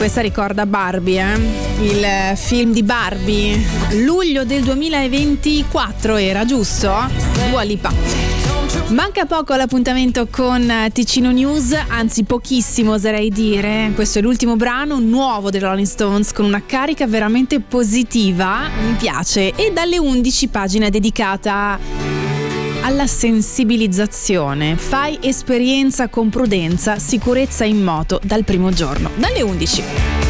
Questa ricorda Barbie, il film di Barbie, luglio del 2024 era, giusto? Dua Lipa. Manca poco all'appuntamento con Ticino News, anzi pochissimo oserei dire. Questo è l'ultimo brano nuovo dei Rolling Stones con una carica veramente positiva, mi piace, e dalle 11 pagina dedicata alla sensibilizzazione. Fai esperienza con prudenza, sicurezza in moto dal primo giorno, dalle 11.